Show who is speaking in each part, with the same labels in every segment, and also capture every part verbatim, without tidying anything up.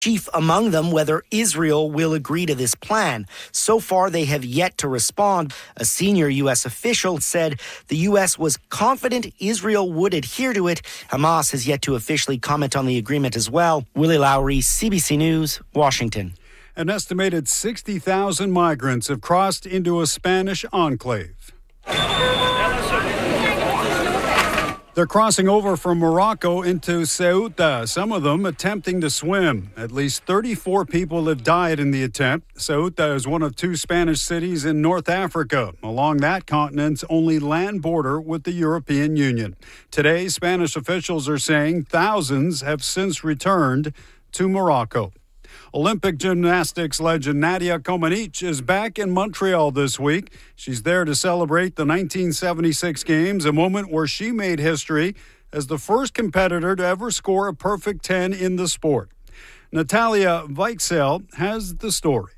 Speaker 1: Chief among them whether Israel will agree to this plan. So far, they have yet to respond. A senior U S official said the U S was confident Israel would adhere to it. Hamas has yet to officially comment on the agreement as well. Willie Lowry, C B C News, Washington.
Speaker 2: An estimated sixty thousand migrants have crossed into a Spanish enclave. They're crossing over from Morocco into Ceuta, some of them attempting to swim. At least thirty-four people have died in the attempt. Ceuta is one of two Spanish cities in North Africa, along that continent's only land border with the European Union. Today, Spanish officials are saying thousands have since returned to Morocco. Olympic gymnastics legend Nadia Comaneci is back in Montreal this week. She's there to celebrate the nineteen seventy-six Games, a moment where she made history as the first competitor to ever score a perfect ten in the sport. Natalia Weichsel has the story.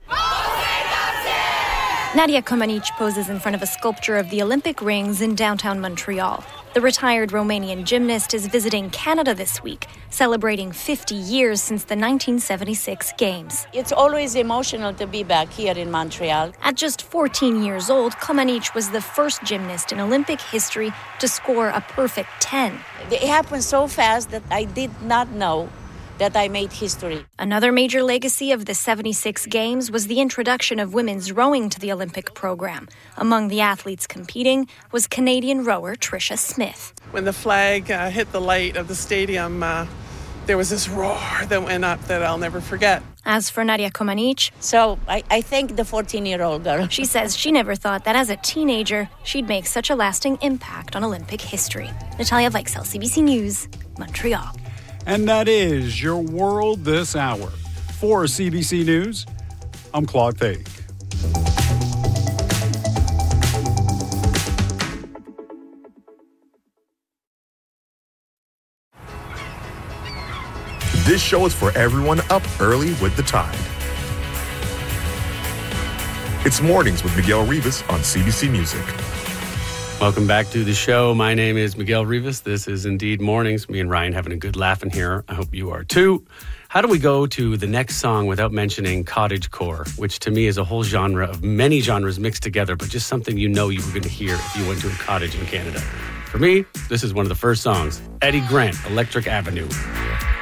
Speaker 3: Nadia Comaneci poses in front of a sculpture of the Olympic rings in downtown Montreal. The retired Romanian gymnast is visiting Canada this week, celebrating fifty years since the nineteen seventy-six Games.
Speaker 4: It's always emotional to be back here in Montreal.
Speaker 3: At just fourteen years old, Comaneci was the first gymnast in Olympic history to score a perfect ten.
Speaker 4: It happened so fast that I did not know that I made history.
Speaker 3: Another major legacy of the seventy-six Games was the introduction of women's rowing to the Olympic program. Among the athletes competing was Canadian rower Tricia Smith.
Speaker 5: When the flag uh, hit the light of the stadium, uh, there was this roar that went up that I'll never forget.
Speaker 3: As for Nadia Comaneci,
Speaker 4: so I, I thank the fourteen-year-old girl.
Speaker 3: She says she never thought that as a teenager, she'd make such a lasting impact on Olympic history. Natalia Weichsel, C B C News, Montreal.
Speaker 2: And that is your world this hour. For C B C News, I'm Claude Fake.
Speaker 6: This show is for everyone up early with the tide. It's Mornings with Miguel Rivas on C B C Music.
Speaker 7: Welcome back to the show. My name is Miguel Rivas. This is indeed Mornings. Me and Ryan having a good laugh in here. I hope you are too. How do we go to the next song without mentioning cottagecore, which to me is a whole genre of many genres mixed together, but just something you know you were going to hear if you went to a cottage in Canada. For me, this is one of the first songs. Eddie Grant, Electric Avenue.